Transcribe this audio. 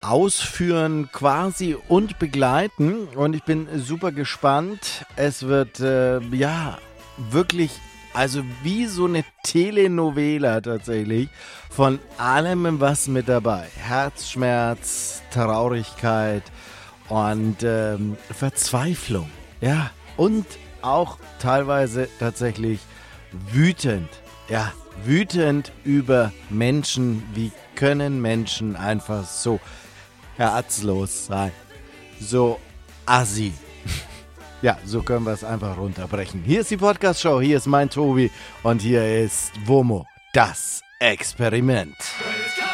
ausführen quasi und begleiten. Und ich bin super gespannt. Es wird wirklich, also wie so eine Telenovela tatsächlich. Von allem was mit dabei. Herzschmerz, Traurigkeit und Verzweiflung. Ja, und auch teilweise tatsächlich wütend. Ja, wütend über Menschen. Wie können Menschen einfach so herzlos sein? So assi. Ja, so können wir es einfach runterbrechen. Hier ist die Podcast-Show, hier ist mein Tobi und hier ist WOMO, das Experiment.